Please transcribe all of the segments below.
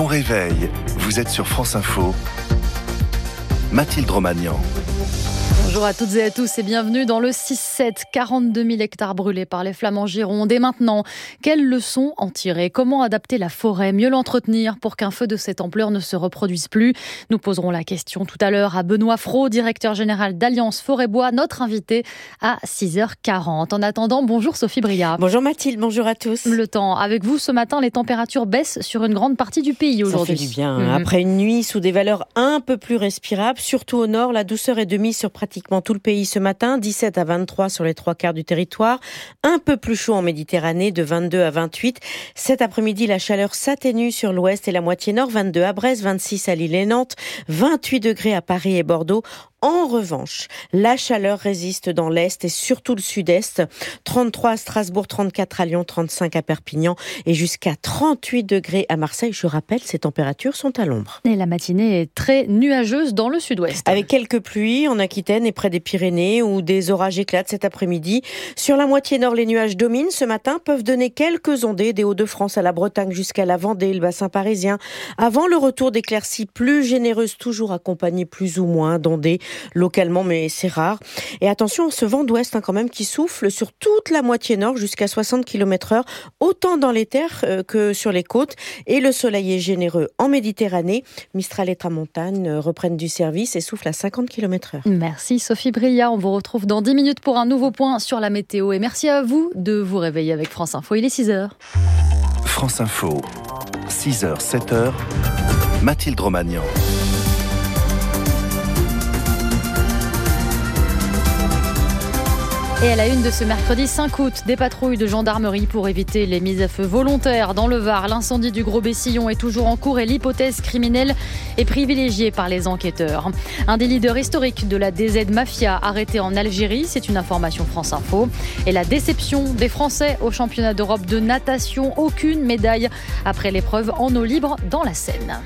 Bon réveil, vous êtes sur France Info. Mathilde Romagnan. Bonjour à toutes et à tous et bienvenue dans le 6-7. 42 000 hectares brûlés par les flammes en Gironde. Et maintenant, quelles leçons en tirer ? Comment adapter la forêt, mieux l'entretenir pour qu'un feu de cette ampleur ne se reproduise plus ? Nous poserons la question tout à l'heure à Benoît Fraud, directeur général d'Alliance Forêt-Bois, notre invité à 6h40. En attendant, bonjour Sophie Bria. Bonjour Mathilde, bonjour à tous. Le temps, avec vous ce matin, les températures baissent sur une grande partie du pays aujourd'hui. Ça fait du bien. Après une nuit sous des valeurs un peu plus respirables, surtout au nord, la douceur est de mise sur pratiquement tout le pays ce matin, 17 à 23 sur les 3/4 du territoire, un peu plus chaud en Méditerranée, de 22 à 28. Cet après-midi, la chaleur s'atténue sur l'ouest et la moitié nord, 22 à Brest, 26 à Lille et Nantes, 28 degrés à Paris et Bordeaux. En revanche, la chaleur résiste dans l'Est et surtout le Sud-Est. 33 à Strasbourg, 34 à Lyon, 35 à Perpignan et jusqu'à 38 degrés à Marseille. Je rappelle, ces températures sont à l'ombre. Et la matinée est très nuageuse dans le Sud-Ouest. Avec quelques pluies en Aquitaine et près des Pyrénées où des orages éclatent cet après-midi. Sur la moitié nord, les nuages dominent. Ce matin, peuvent donner quelques ondées des Hauts-de-France à la Bretagne jusqu'à la Vendée, le bassin parisien. Avant le retour d'éclaircies plus généreuses, toujours accompagnées plus ou moins d'ondées. Localement, mais c'est rare. Et attention, ce vent d'ouest quand même qui souffle sur toute la moitié nord jusqu'à 60 km/h, autant dans les terres que sur les côtes. Et le soleil est généreux en Méditerranée. Mistral et Tramontane reprennent du service et soufflent à 50 km/h. Merci Sophie Bria. On vous retrouve dans 10 minutes pour un nouveau point sur la météo. Et merci à vous de vous réveiller avec France Info. Il est 6h. France Info, 6h, 7h, Mathilde Romagnan. Et à la une de ce mercredi 5 août, des patrouilles de gendarmerie pour éviter les mises à feu volontaires. Dans le Var, l'incendie du Gros Bessillon est toujours en cours et l'hypothèse criminelle est privilégiée par les enquêteurs. Un des leaders historiques de la DZ Mafia arrêté en Algérie, c'est une information France Info. Et la déception des Français au championnat d'Europe de natation, aucune médaille après l'épreuve en eau libre dans la Seine.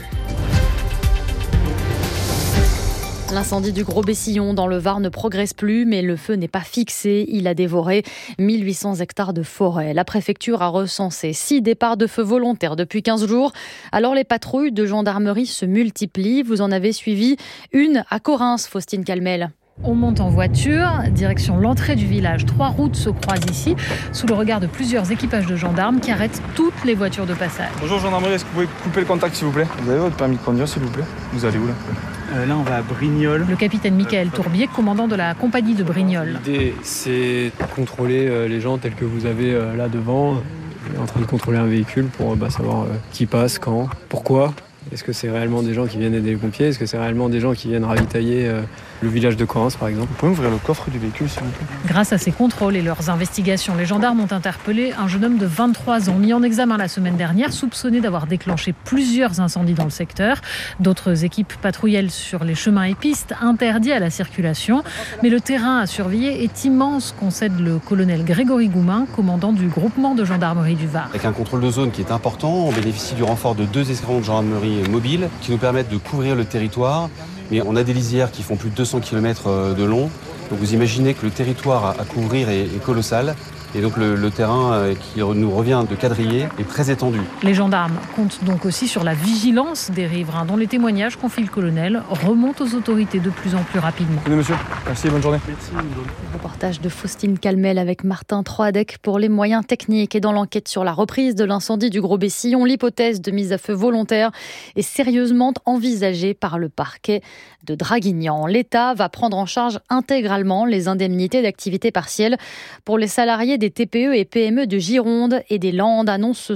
L'incendie du Gros Bessillon dans le Var ne progresse plus, mais le feu n'est pas fixé. Il a dévoré 1800 hectares de forêt. La préfecture a recensé 6 départs de feu volontaires depuis 15 jours. Alors les patrouilles de gendarmerie se multiplient. Vous en avez suivi une à Correns, Faustine Calmel. On monte en voiture, direction l'entrée du village. 3 routes se croisent ici, sous le regard de plusieurs équipages de gendarmes qui arrêtent toutes les voitures de passage. Bonjour gendarmerie, est-ce que vous pouvez couper le contact s'il vous plaît ? Vous avez votre permis de conduire s'il vous plaît ? Vous allez où là ? Là on va à Brignoles. Le capitaine Michael Tourbier, commandant de la compagnie de Brignoles. L'idée c'est de contrôler les gens tels que vous avez là devant. On est en train de contrôler un véhicule pour savoir qui passe, quand, pourquoi. Est-ce que c'est réellement des gens qui viennent aider les pompiers ? Est-ce que c'est réellement des gens qui viennent ravitailler le village de Correns par exemple ? Vous pouvez ouvrir le coffre du véhicule s'il vous plaît ? Grâce à ces contrôles et leurs investigations, les gendarmes ont interpellé un jeune homme de 23 ans, mis en examen la semaine dernière, soupçonné d'avoir déclenché plusieurs incendies dans le secteur. D'autres équipes patrouillent sur les chemins et pistes interdits à la circulation. Mais le terrain à surveiller est immense, concède le colonel Grégory Goumin, commandant du groupement de gendarmerie du Var. Avec un contrôle de zone qui est important, on bénéficie du renfort de 2 escadrons de gendarmerie mobiles qui nous permettent de couvrir le territoire. Mais on a des lisières qui font plus de 200 km de long. Donc vous imaginez que le territoire à couvrir est colossal. Et donc le terrain qui nous revient de quadriller est très étendu. Les gendarmes comptent donc aussi sur la vigilance des riverains, dont les témoignages, confie le colonel, remontent aux autorités de plus en plus rapidement. Tenez monsieur, merci, bonne journée. Merci. Reportage de Faustine Calmel avec Martin Troadec pour les moyens techniques. Et dans l'enquête sur la reprise de l'incendie du Gros Bessillon, l'hypothèse de mise à feu volontaire est sérieusement envisagée par le parquet de Draguignan. L'État va prendre en charge intégralement les indemnités d'activité partielle pour les salariés des TPE et PME de Gironde et des Landes, annonce